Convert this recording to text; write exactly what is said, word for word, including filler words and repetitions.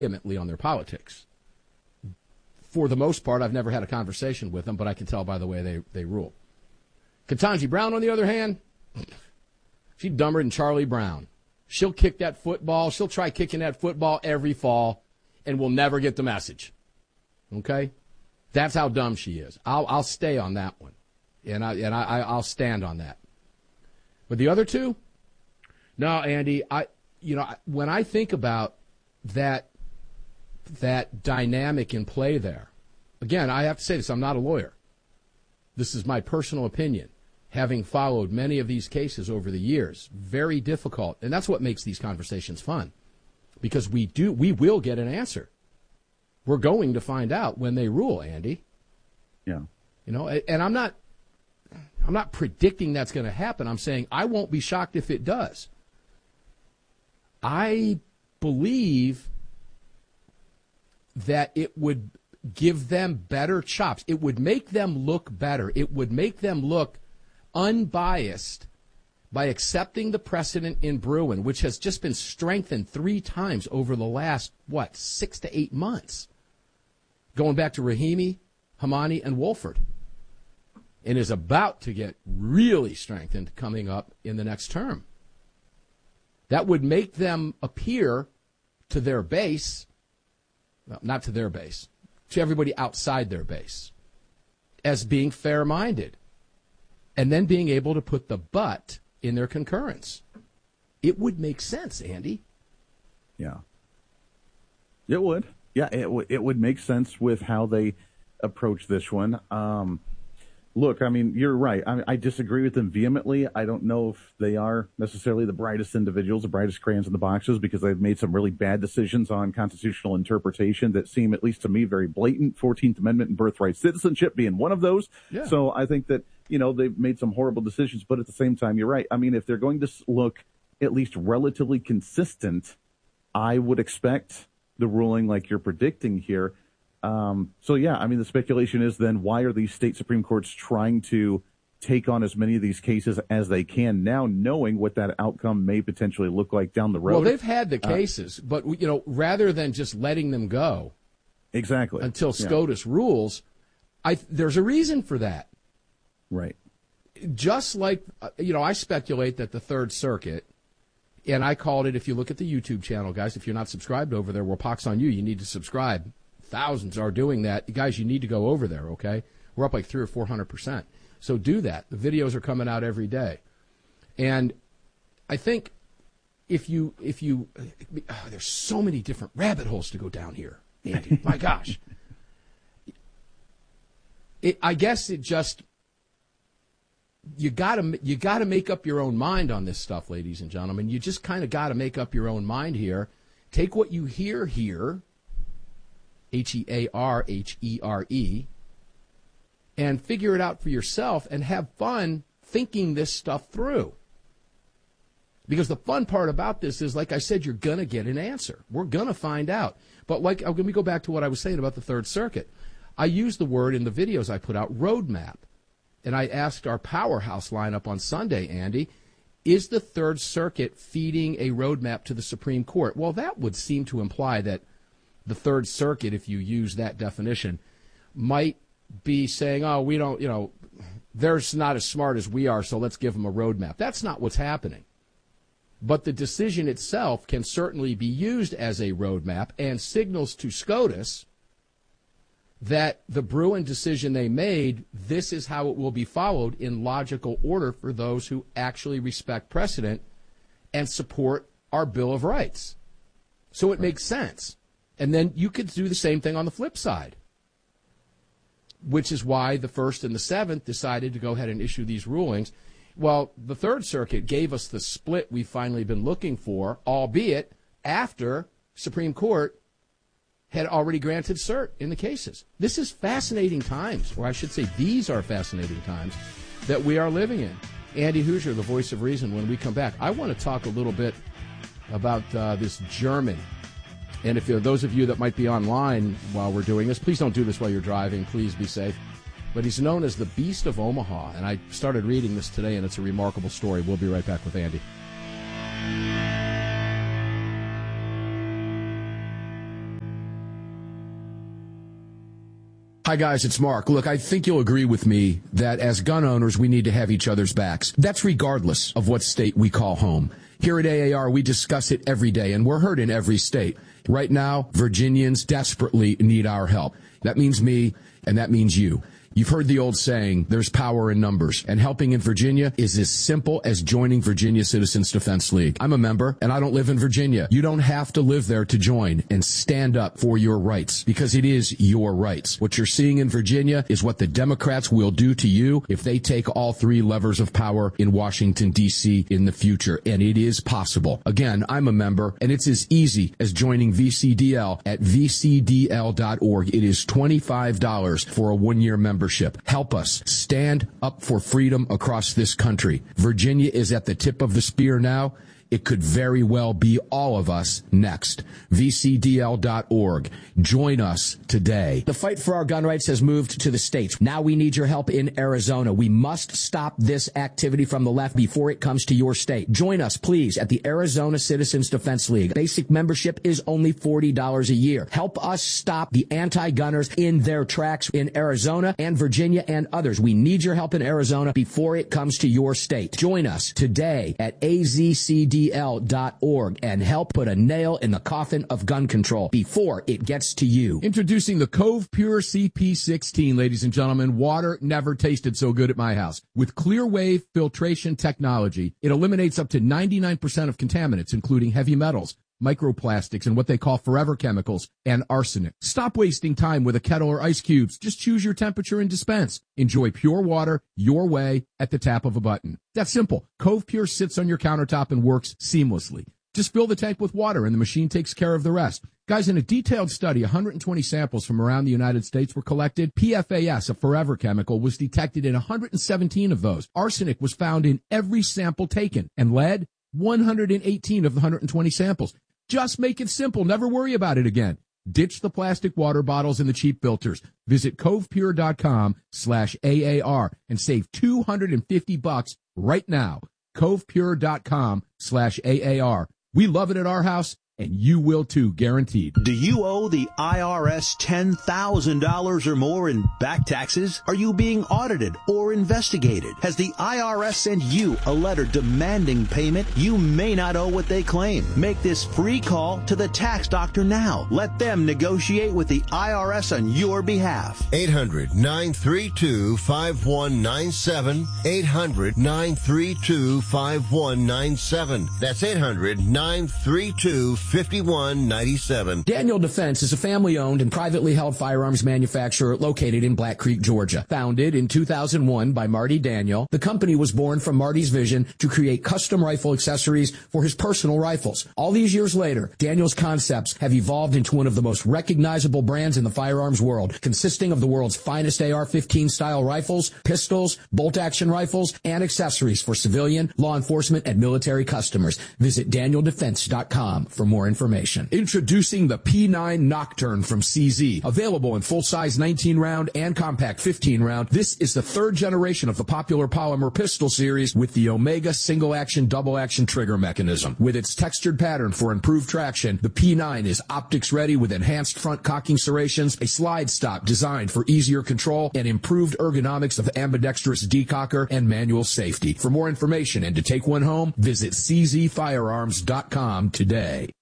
vehemently on their politics. For the most part, I've never had a conversation with them, but I can tell by the way they, they rule. Ketanji Brown, on the other hand, she's dumber than Charlie Brown. She'll kick that football. She'll try kicking that football every fall, and we'll never get the message. Okay? That's how dumb she is. I'll I'll stay on that one, and I and I I'll stand on that. But the other two, no, Andy. I you know when I think about that that dynamic in play there, again, I have to say this. I'm not a lawyer. This is my personal opinion. Having followed many of these cases over the years, very difficult, and that's what makes these conversations fun, because we do we will get an answer. We're going to find out when they rule, Andy. Yeah. You know, and I'm not I'm not predicting that's going to happen. I'm saying I won't be shocked if it does. I believe that it would give them better chops. It would make them look better. It would make them look unbiased by accepting the precedent in Bruen, which has just been strengthened three times over the last, what, six to eight months, going back to Rahimi, Hamani, and Wolford, and is about to get really strengthened coming up in the next term. That would make them appear to their base, well, not to their base, to everybody outside their base, as being fair-minded, and then being able to put the but in their concurrence. It would make sense, Andy. Yeah. It would. Yeah, it, w- it would make sense with how they approach this one. Um, look, I mean, you're right. I, I disagree with them vehemently. I don't know if they are necessarily the brightest individuals, the brightest crayons in the boxes, because they've made some really bad decisions on constitutional interpretation that seem, at least to me, very blatant. fourteenth Amendment and birthright citizenship being one of those. Yeah. So I think that, you know, they've made some horrible decisions, but at the same time, you're right. I mean, if they're going to look at least relatively consistent, I would expect the ruling like you're predicting here. Um, so, yeah, I mean, the speculation is then why are these state Supreme Courts trying to take on as many of these cases as they can now, knowing what that outcome may potentially look like down the road? Well, they've had the cases, uh, but, you know, rather than just letting them go exactly until SCOTUS yeah. rules, I there's a reason for that. Right. Just like, you know, I speculate that the Third Circuit, and I called it, if you look at the YouTube channel, guys, if you're not subscribed over there, well, pox on you, you need to subscribe. Thousands are doing that. Guys, you need to go over there, okay? We're up like three or four hundred percent. So do that. The videos are coming out every day. And I think if you, if you, oh, there's so many different rabbit holes to go down here, Andy. My gosh. It, I guess it just, you gotta, you gotta make up your own mind on this stuff, ladies and gentlemen. You just kind of gotta make up your own mind here. Take what you hear here, H E A R H E R E, and figure it out for yourself and have fun thinking this stuff through. Because the fun part about this is, like I said, you're going to get an answer. We're going to find out. But like, let me go back to what I was saying about the Third Circuit. I used the word in the videos I put out, roadmap. And I asked our powerhouse lineup on Sunday, Andy, is the Third Circuit feeding a roadmap to the Supreme Court? Well, that would seem to imply that the Third Circuit, if you use that definition, might be saying, oh, we don't, you know, they're not as smart as we are, so let's give them a roadmap. That's not what's happening. But the decision itself can certainly be used as a roadmap and signals to SCOTUS that the Bruen decision they made, this is how it will be followed in logical order for those who actually respect precedent and support our Bill of Rights. So it makes sense. And then you could do the same thing on the flip side, which is why the First and the Seventh decided to go ahead and issue these rulings. Well, the Third Circuit gave us the split we've finally been looking for, albeit after Supreme Court had already granted cert in the cases. This is fascinating times, or I should say these are fascinating times that we are living in. Andy Hoosier, the voice of reason, when we come back. I want to talk a little bit about uh, this German. And if you those of you that might be online while we're doing this, please don't do this while you're driving. Please be safe. But he's known as the Beast of Omaha. And I started reading this today, and it's a remarkable story. We'll be right back with Andy. Hi, guys, it's Mark. Look, I think you'll agree with me that as gun owners, we need to have each other's backs. That's regardless of what state we call home. Here at A A R, we discuss it every day, and we're heard in every state. Right now, Virginians desperately need our help. That means me, and that means you. You've heard the old saying, there's power in numbers, and helping in Virginia is as simple as joining Virginia Citizens Defense League. I'm a member, and I don't live in Virginia. You don't have to live there to join and stand up for your rights, because it is your rights. What you're seeing in Virginia is what the Democrats will do to you if they take all three levers of power in Washington, D C in the future, and it is possible. Again, I'm a member, and it's as easy as joining V C D L at v c d l dot org. It is twenty-five dollars for a one-year membership. Help us stand up for freedom across this country. Virginia is at the tip of the spear now. It could very well be all of us next. v c d l dot org. Join us today. The fight for our gun rights has moved to the states. Now we need your help in Arizona. We must stop this activity from the left before it comes to your state. Join us, please, at the Arizona Citizens Defense League. Basic membership is only forty dollars a year. Help us stop the anti-gunners in their tracks in Arizona and Virginia and others. We need your help in Arizona before it comes to your state. Join us today at a z c d l dot org and help put a nail in the coffin of gun control before it gets to you. Introducing the Cove Pure C P sixteen, ladies and gentlemen. Water never tasted so good at my house. With clear wave filtration technology, it eliminates up to ninety-nine percent of contaminants, including heavy metals, microplastics, and what they call forever chemicals, and arsenic. Stop wasting time with a kettle or ice cubes. Just choose your temperature and dispense. Enjoy pure water your way at the tap of a button. That's simple. Cove Pure sits on your countertop and works seamlessly. Just fill the tank with water and the machine takes care of the rest. Guys, in a detailed study, one hundred twenty samples from around the United States were collected. P F A S, a forever chemical, was detected in one hundred seventeen of those. Arsenic was found in every sample taken, and lead, one hundred eighteen of the one hundred twenty samples. Just make it simple. Never worry about it again. Ditch the plastic water bottles and the cheap filters. Visit covepure.com slash AAR and save two hundred fifty bucks right now. covepure.com slash AAR. We love it at our house, and you will too, guaranteed. Do you owe the I R S ten thousand dollars or more in back taxes? Are you being audited or investigated? Has the I R S sent you a letter demanding payment? You may not owe what they claim. Make this free call to the tax doctor now. Let them negotiate with the I R S on your behalf. eight hundred, nine three two, five one nine seven. eight hundred, nine three two, five one nine seven. That's eight hundred, nine three two, fifty-one ninety-seven. Daniel Defense is a family-owned and privately held firearms manufacturer located in Black Creek, Georgia. Founded in two thousand one by Marty Daniel, the company was born from Marty's vision to create custom rifle accessories for his personal rifles. All these years later, Daniel's concepts have evolved into one of the most recognizable brands in the firearms world, consisting of the world's finest A R fifteen style rifles, pistols, bolt-action rifles, and accessories for civilian, law enforcement, and military customers. Visit daniel defense dot com for more information. Introducing the P nine Nocturne from C Z. Available in full-size nineteen round and compact fifteen round, this is the third generation of the popular polymer pistol series with the Omega single-action, double-action trigger mechanism. With its textured pattern for improved traction, the P nine is optics-ready with enhanced front cocking serrations, a slide stop designed for easier control, and improved ergonomics of ambidextrous decocker and manual safety. For more information and to take one home, visit c z firearms dot com today.